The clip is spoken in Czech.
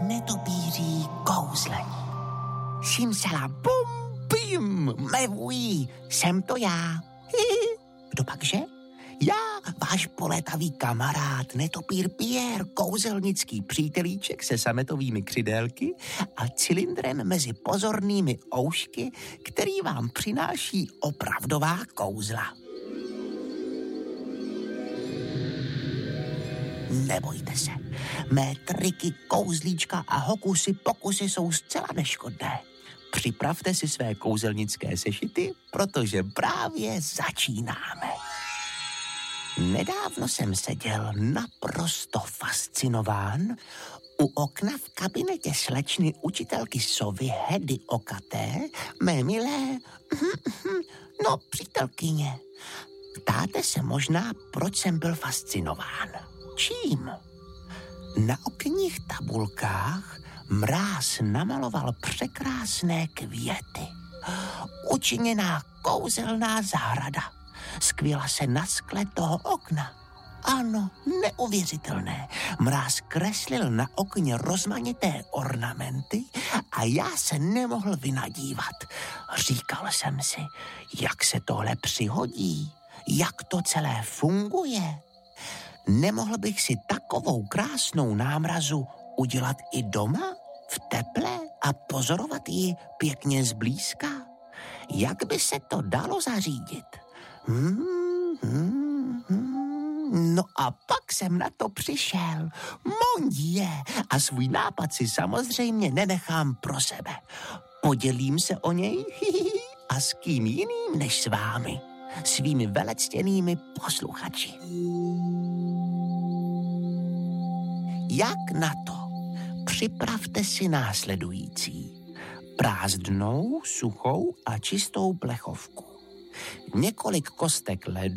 netopíří kouzlení. Simsala bum bim, mevují, jsem to já. Kdo pakže? Já, váš polétavý kamarád, netopír Pierre, kouzelnický přítelíček se sametovými křidélky a cylindrem mezi pozornými oušky, který vám přináší opravdová kouzla. Nebojte se, mé triky, kouzlíčka a hokusy pokusy jsou zcela neškodné. Připravte si své kouzelnické sešity, protože právě začínáme. Nedávno jsem seděl naprosto fascinován u okna v kabinetě slečny učitelky Sovy Hedy Okaté, mé milé, přítelkyně. Ptáte se možná, proč jsem byl fascinován. Čím? Na okních tabulkách mráz namaloval překrásné květy. Učiněná kouzelná zahrada skvěla se na skle toho okna. Ano, neuvěřitelné. Mráz kreslil na okně rozmanité ornamenty a já se nemohl vynadívat. Říkal jsem si, jak se tohle přihodí, jak to celé funguje. Nemohl bych si takovou krásnou námrazu udělat i doma, v teple a pozorovat ji pěkně zblízka? Jak by se to dalo zařídit? No a pak jsem na to přišel. Mon Dieu, a svůj nápad si samozřejmě nenechám pro sebe. Podělím se o něj a s kým jiným než s vámi, svými velectěnými posluchači. Jak na to? Připravte si následující. Prázdnou, suchou a čistou plechovku. Několik kostek ledu